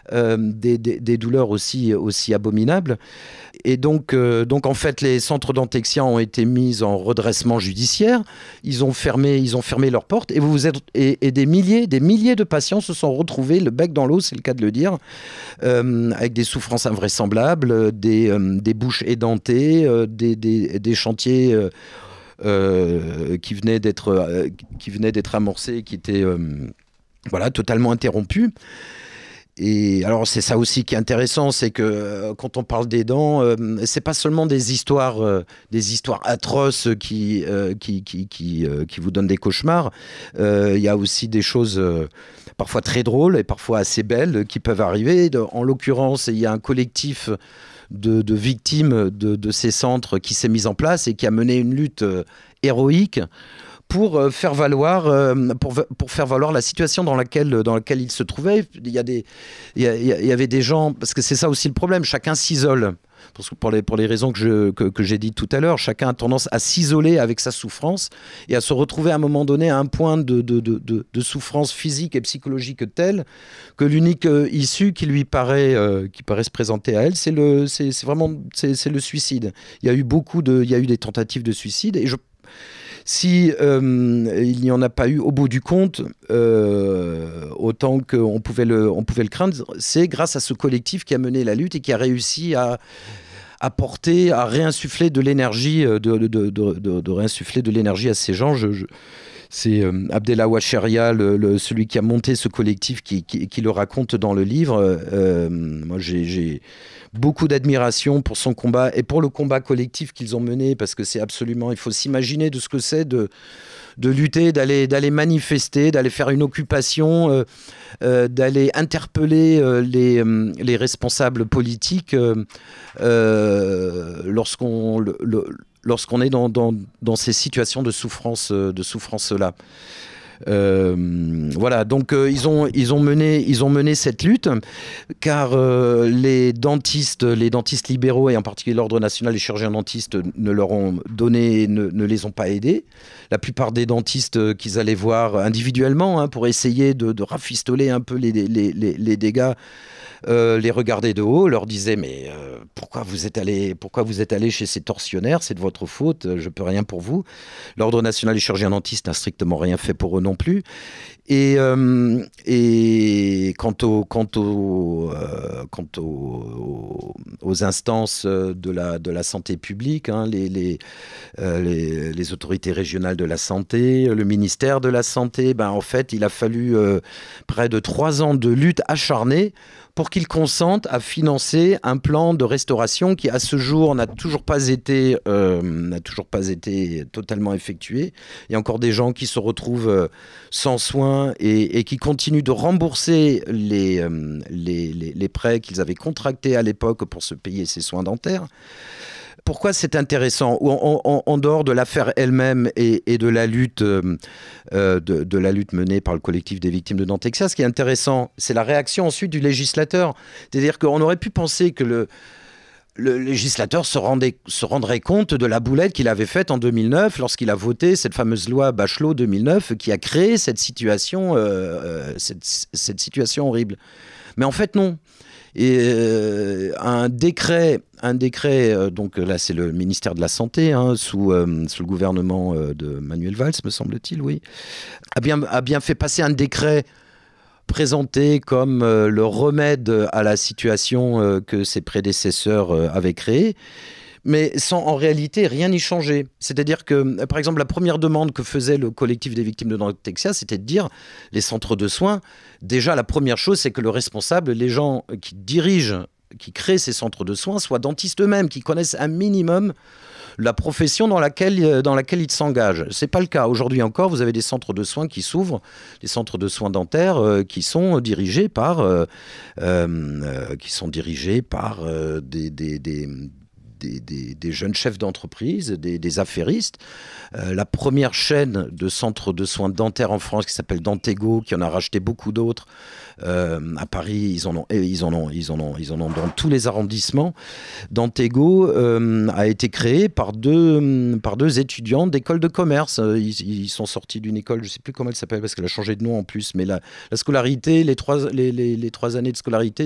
des douleurs aussi abominables. Et donc en fait, les centres Dentexia ont été mis en redressement judiciaire. Ils ont fermé leurs portes et des milliers de patients se sont retrouvés le bec dans l'eau, c'est le cas de le dire, avec des souffrances invraisemblables, des bouches édentées, des chantiers qui venaient d'être amorcés, qui étaient totalement interrompus. Et alors c'est ça aussi qui est intéressant, c'est que quand on parle des dents, c'est pas seulement des histoires atroces qui vous donnent des cauchemars. Il y a aussi des choses parfois très drôles et parfois assez belles qui peuvent arriver. En l'occurrence, il y a un collectif de victimes de ces centres qui s'est mis en place et qui a mené une lutte héroïque pour faire valoir la situation dans laquelle il se trouvait. Il y avait des gens, parce que c'est ça aussi le problème, chacun s'isole. Parce que pour les raisons que j'ai dites tout à l'heure, chacun a tendance à s'isoler avec sa souffrance et à se retrouver à un moment donné à un point de souffrance physique et psychologique tel que l'unique issue qui paraît se présenter à elle, c'est le suicide. Il y a eu des tentatives de suicide et si il n'y en a pas eu au bout du compte, autant qu'on pouvait le craindre, c'est grâce à ce collectif qui a mené la lutte et qui a réussi à réinsuffler de l'énergie, de réinsuffler de l'énergie à ces gens. C'est Abdellah Ouacheria, celui qui a monté ce collectif, qui le raconte dans le livre. Moi, j'ai beaucoup d'admiration pour son combat et pour le combat collectif qu'ils ont mené, parce que c'est absolument... Il faut s'imaginer de ce que c'est de lutter, d'aller manifester, d'aller faire une occupation, d'aller interpeller les responsables politiques lorsqu'on est dans ces situations de souffrance-là. Voilà, donc ils ont mené cette lutte, car les dentistes libéraux, et en particulier l'Ordre national des chirurgiens dentistes, ne les ont pas aidés. La plupart des dentistes qu'ils allaient voir individuellement, pour essayer de rafistoler un peu les dégâts, les regardaient de haut, leur disaient mais pourquoi vous êtes allé chez ces tortionnaires, c'est de votre faute, je peux rien pour vous. L'Ordre national des chirurgiens dentistes n'a strictement rien fait pour eux non plus. Et quant aux instances de la santé publique, les autorités régionales de la santé, le ministère de la Santé, en fait, il a fallu près de 3 ans de lutte acharnée pour qu'ils consentent à financer un plan de restauration qui, à ce jour, n'a toujours pas été totalement effectué. Il y a encore des gens qui se retrouvent sans soins et qui continuent de rembourser les prêts qu'ils avaient contractés à l'époque pour se payer ces soins dentaires. Pourquoi c'est intéressant, en dehors de l'affaire elle-même et de la lutte menée par le collectif des victimes de Dentexia, ce qui est intéressant, c'est la réaction ensuite du législateur. C'est-à-dire qu'on aurait pu penser que le législateur se rendrait compte de la boulette qu'il avait faite en 2009 lorsqu'il a voté cette fameuse loi Bachelot 2009 qui a créé cette situation horrible. Mais en fait, non. Et un décret, donc là c'est le ministère de la Santé, sous le gouvernement de Manuel Valls, me semble-t-il, oui, a bien fait passer un décret présenté comme le remède à la situation que ses prédécesseurs avaient créée, mais sans en réalité rien y changer. C'est-à-dire que, par exemple, la première demande que faisait le collectif des victimes de Dentexia, c'était de dire, les centres de soins, déjà la première chose, c'est que le responsable, les gens qui dirigent, qui créent ces centres de soins, soient dentistes eux-mêmes, qui connaissent un minimum la profession dans laquelle ils s'engagent. Ce n'est pas le cas. Aujourd'hui encore, vous avez des centres de soins qui s'ouvrent, des centres de soins dentaires qui sont dirigés par des jeunes chefs d'entreprise, des affairistes. La première chaîne de centres de soins dentaires en France, qui s'appelle Dantego, qui en a racheté beaucoup d'autres, à Paris, ils en ont dans tous les arrondissements. Dantego a été créé par deux étudiants d'école de commerce. Ils sont sortis d'une école, je ne sais plus comment elle s'appelle parce qu'elle a changé de nom en plus, mais la scolarité, les trois années de scolarité,